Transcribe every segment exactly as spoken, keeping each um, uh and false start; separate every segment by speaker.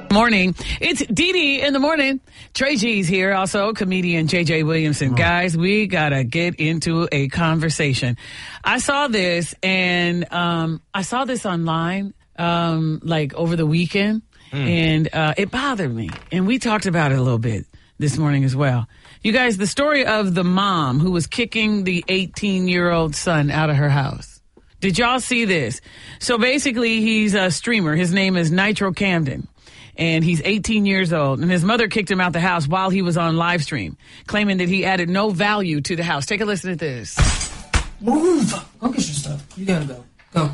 Speaker 1: Morning. It's Dee Dee in the morning. Trey G's here, also comedian J J Williamson. Guys, we gotta get into a conversation. I saw this and um, I saw this online um, like over the weekend, mm. and uh, it bothered me. And we talked about it a little bit this morning as well. You guys, the story of the mom who was kicking the eighteen-year-old son out of her house. Did y'all see this? So basically, he's a streamer. His name is Nitro Camden. And he's eighteen years old, and his mother kicked him out the house while he was on live stream, claiming that he added no value to the house. Take a listen to this.
Speaker 2: Move! Go get your stuff. You gotta go. Go.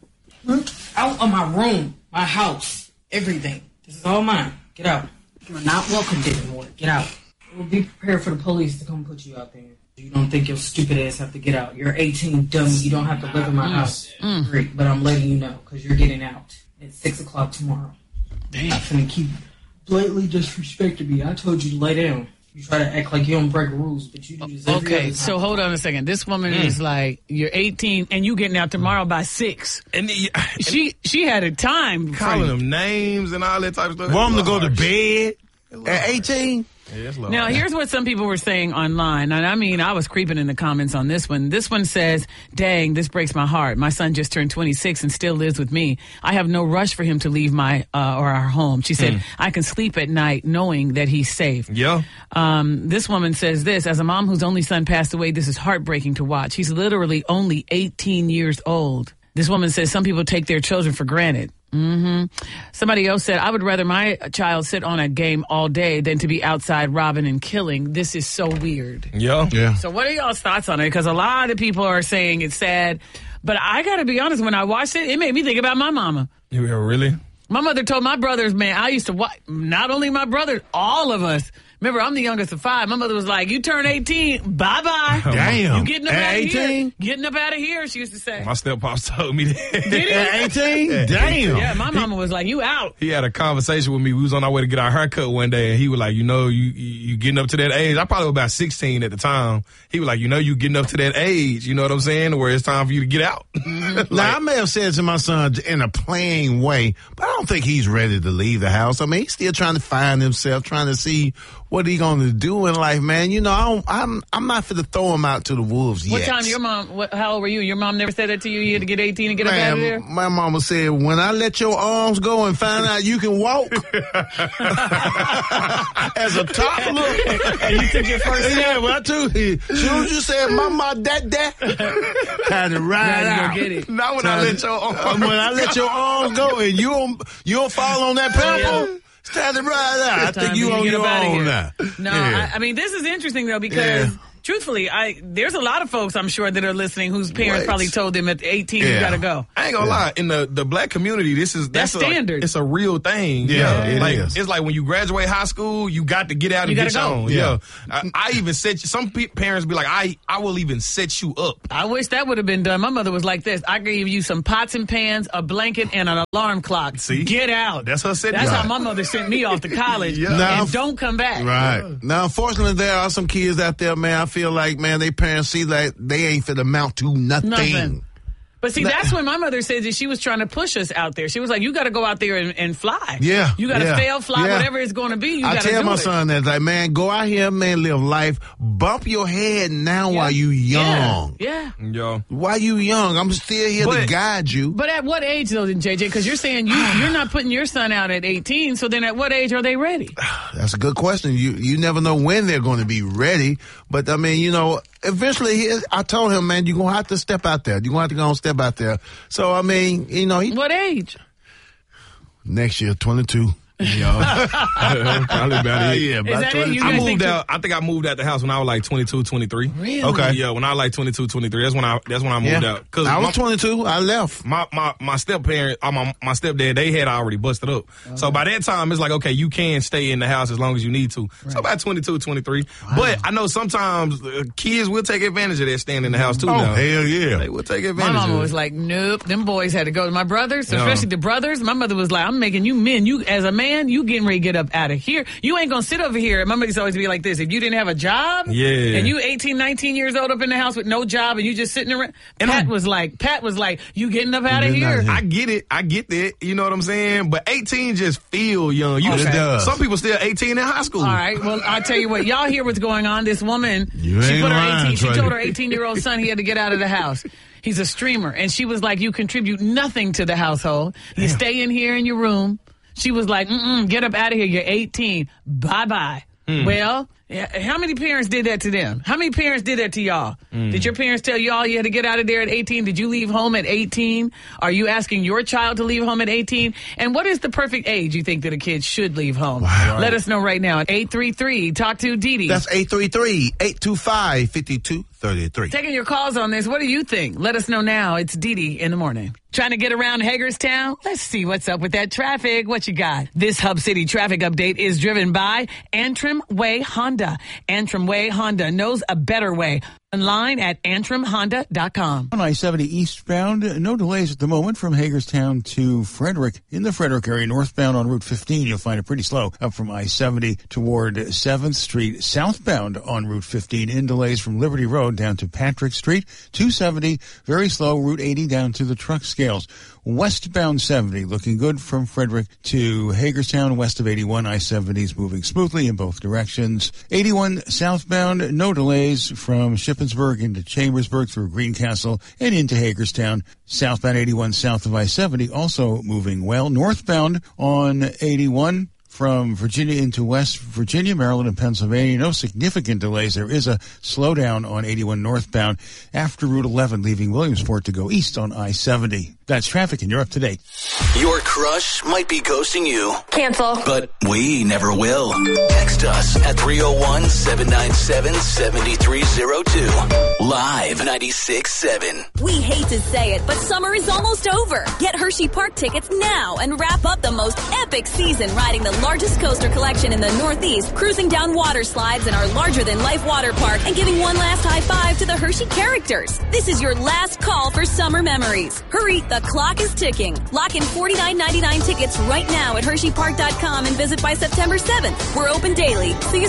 Speaker 2: Out of my room, my house, everything. This is all mine. Get out. You're not welcome anymore. Get out. We'll be prepared for the police to come put you out there. You don't think your stupid ass have to get out. You're eighteen, dummy. You don't have to live in my house. Mm. Great, but I'm letting you know, because you're getting out at six o'clock tomorrow. Damn. I'm finna keep blatantly disrespecting me. I told you to lay down. You try to act like you don't break rules, but you do this every
Speaker 1: Okay, so hold on a second. This woman mm. is like, you're eighteen and you getting out tomorrow by six. And, the, and she she had a time
Speaker 3: calling them names and all that type of stuff.
Speaker 4: Want them to go to bed at eighteen?
Speaker 3: Yeah,
Speaker 1: now, here's what some people were saying online. And I mean, I was creeping in the comments on this one. This one says, dang, this breaks my heart. My son just turned twenty-six and still lives with me. I have no rush for him to leave my uh, or our home. She said, mm. I can sleep at night knowing that he's safe.
Speaker 3: Yeah.
Speaker 1: Um, this woman says this, as a mom whose only son passed away, this is heartbreaking to watch. He's literally only eighteen years old. This woman says some people take their children for granted. Mm-hmm. Somebody else said, I would rather my child sit on a game all day than to be outside robbing and killing. This is so weird.
Speaker 3: Yeah.
Speaker 4: Yeah.
Speaker 1: So what are y'all's thoughts on it? Because a lot of people are saying it's sad. But I got to be honest, when I watched it, it made me think about my mama.
Speaker 3: Yeah, really?
Speaker 1: My mother told my brothers, man, I used to watch, not only my brothers, all of us. Remember, I'm the youngest of five. My mother was like, you turn eighteen, bye-bye.
Speaker 4: Damn.
Speaker 1: You getting up
Speaker 4: At
Speaker 1: out of
Speaker 4: eighteen?
Speaker 1: here. Getting up out of here, she used to say.
Speaker 3: My step-pops told me that.
Speaker 1: Did he?
Speaker 4: At eighteen? Damn.
Speaker 1: Yeah, my mama was like, you out.
Speaker 3: He had a conversation with me. We was on our way to get our haircut one day, and he was like, you know, you you getting up to that age. I probably was about sixteen at the time. He was like, you know, you getting up to that age. You know what I'm saying? Where it's time for you to get out.
Speaker 4: Mm-hmm. like, now, I may have said to my son in a plain way, but I don't think he's ready to leave the house. I mean, he's still trying to find himself, trying to see what he going to do in life, man. You know, I don't, I'm I'm not fit to throw him out to the wolves
Speaker 1: what
Speaker 4: yet.
Speaker 1: What time your mom, what, how old were you? Your mom never said that to you? You had to get eighteen and get
Speaker 4: man,
Speaker 1: up out of there?
Speaker 4: My mama said, when I let your arms go and find out you can walk as a toddler.
Speaker 1: And you took your first step?
Speaker 4: Yeah, well, I took it. As soon as you said, mama, that, that, time to ride
Speaker 1: now
Speaker 4: out.
Speaker 1: You get it.
Speaker 3: Not when
Speaker 4: time
Speaker 3: I let your arms
Speaker 4: uh, When I let your arms go and you don't, you don't fall on that pebble. Yeah. It's time to ride out. I think you on your own now.
Speaker 1: No,
Speaker 4: yeah.
Speaker 1: I, I mean, this is interesting, though, because
Speaker 4: yeah.
Speaker 1: truthfully, I there's a lot of folks, I'm sure, that are listening whose parents
Speaker 4: Wait.
Speaker 1: probably told them at eighteen,
Speaker 4: yeah.
Speaker 1: you got to go.
Speaker 3: I ain't gonna
Speaker 4: yeah.
Speaker 3: lie. In the, the black community, this is
Speaker 1: that's,
Speaker 3: that's
Speaker 1: standard.
Speaker 3: A, it's a real thing.
Speaker 4: Yeah,
Speaker 3: yeah.
Speaker 4: it
Speaker 3: like,
Speaker 4: is.
Speaker 3: It's like when you graduate high school, you got to get out and
Speaker 1: you
Speaker 3: get
Speaker 1: go.
Speaker 3: on.
Speaker 4: Yeah.
Speaker 3: yeah. I, I even set you, some pe- parents be like, I I will even set you up.
Speaker 1: I wish that would have been done. My mother was like this. I gave you some pots and pans, a blanket, and an alarm clock.
Speaker 3: See?
Speaker 1: Get out.
Speaker 3: That's her setting.
Speaker 1: That's
Speaker 3: right.
Speaker 1: how my mother sent me off to college.
Speaker 3: yeah.
Speaker 4: Now,
Speaker 1: and don't come back.
Speaker 4: Right. Yeah. Now, unfortunately, there are some kids out there, man, I feel like, man, they parents see that they ain't fit amount to nothing.
Speaker 1: Nothing. But see, that's when my mother says that she was trying to push us out there. She was like, you got to go out there and, and fly.
Speaker 4: Yeah.
Speaker 1: You got to
Speaker 4: yeah,
Speaker 1: fail, fly,
Speaker 4: yeah.
Speaker 1: whatever it's going to be. You
Speaker 4: I
Speaker 1: got to do
Speaker 4: tell my
Speaker 1: it.
Speaker 4: son that, like, man, go out here, man, live life. Bump your head now
Speaker 1: Yeah.
Speaker 4: while you young.
Speaker 1: Yeah. yeah.
Speaker 3: Yo.
Speaker 4: While you young, I'm still here
Speaker 3: But-
Speaker 4: to guide you.
Speaker 1: But at what age, though, then, J J? Because you're saying you, you're not putting your son out at eighteen, so then at what age are they ready?
Speaker 4: That's a good question. You you never know when they're going to be ready. But, I mean, you know, eventually, he, I told him, man, you're going to have to step out there. You're going to have to go and step out there. So, I mean, you know. He,
Speaker 1: What age?
Speaker 4: Next year, twenty-two.
Speaker 3: Yeah. Probably about it.
Speaker 4: Yeah, about
Speaker 1: that it? You
Speaker 3: I
Speaker 1: guys
Speaker 3: moved
Speaker 1: think
Speaker 3: out. I think I moved out the house when I was like twenty-two, twenty-three.
Speaker 1: Really?
Speaker 4: Okay.
Speaker 3: Yeah, when I was like twenty-two, twenty-three. That's when I. That's when I moved
Speaker 4: Yeah.
Speaker 3: out. Cause
Speaker 4: I was
Speaker 3: my,
Speaker 4: twenty-two. I left.
Speaker 3: My my my step parent, uh, my my stepdad, they had already busted up. Okay. So by that time, it's like, okay, you can stay in the house as long as you need to. Right. So about twenty-two, twenty-three. Wow. But I know sometimes uh, kids will take advantage of that staying in the house too.
Speaker 4: Oh
Speaker 3: now.
Speaker 4: hell yeah,
Speaker 3: they will take
Speaker 1: My
Speaker 3: advantage.
Speaker 1: mama
Speaker 3: of
Speaker 1: was
Speaker 3: it.
Speaker 1: like, nope. Them boys had to go. My brothers,
Speaker 3: Yeah.
Speaker 1: especially the brothers. My mother was like, I'm making you men. You as a man. man, you getting ready to get up out of here. You ain't going to sit over here. My mother used to always be like this. If you didn't have a job,
Speaker 3: yeah.
Speaker 1: and you eighteen, nineteen years old up in the house with no job and you just sitting around, and Pat I, was like, Pat was like, you getting up out of here.
Speaker 3: I get it. I get that. You know what I'm saying? But eighteen just feel young. You
Speaker 1: okay.
Speaker 3: just, does. Some people still eighteen in high school.
Speaker 1: All right. Well, I'll tell you what. Y'all hear what's going on. This woman,
Speaker 4: you
Speaker 1: she put her
Speaker 4: lying,
Speaker 1: eighteen, she
Speaker 4: Trey.
Speaker 1: told her eighteen-year-old son he had to get out of the house. He's a streamer. And she was like, you contribute nothing to the household. You Damn. stay in here in your room. She was like, mm-mm, get up out of here. You're eighteen. Bye-bye. Hmm. Well, yeah, how many parents did that to them? How many parents did that to y'all? Mm. Did your parents tell y'all you had to get out of there at eighteen? Did you leave home at eighteen? Are you asking your child to leave home at eighteen? And what is the perfect age you think that a kid should leave home?
Speaker 4: Wow.
Speaker 1: Let us know right now at eight three three, talk to Didi.
Speaker 4: That's eight three three, eight two five, five two three three.
Speaker 1: Taking your calls on this. What do you think? Let us know now. It's Didi in the morning. Trying to get around Hagerstown? Let's see what's up with that traffic. What you got? This Hub City traffic update is driven by Antrim Way Honda. Antrim Way Honda knows a better way. Online at antrim honda dot com.
Speaker 5: On I seventy eastbound, no delays at the moment from Hagerstown to Frederick. In the Frederick area, northbound on Route fifteen, you'll find it pretty slow. Up from I seventy toward seventh Street. Southbound on Route fifteen, in delays from Liberty Road down to Patrick Street. two seventy, very slow. Route eighty down to the truck scales. Westbound seventy, looking good from Frederick to Hagerstown. West of eighty-one, I seventy is moving smoothly in both directions. eighty-one southbound, no delays from Shippensburg into Chambersburg through Greencastle and into Hagerstown. Southbound eighty-one south of I seventy also moving well. Northbound on eighty-one from Virginia into West Virginia, Maryland, and Pennsylvania. No significant delays. There is a slowdown on eighty-one northbound after Route eleven, leaving Williamsport to go east on I seventy. That's traffic, and you're up to date.
Speaker 6: Your crush might be ghosting you.
Speaker 7: Cancel.
Speaker 6: But we never will. Text us at three oh one, seven nine seven, seven three oh two. Live ninety-six seven.
Speaker 7: We hate to say it, but summer is almost over. Get Hershey Park tickets now and wrap up the most epic season riding the largest coaster collection in the Northeast, cruising down water slides in our larger-than-life water park, and giving one last high five to the Hershey characters. This is your last call for summer memories. Hurry, the clock is ticking. Lock in forty-nine ninety-nine tickets right now at hershey park dot com and visit by September seventh. We're open daily. See you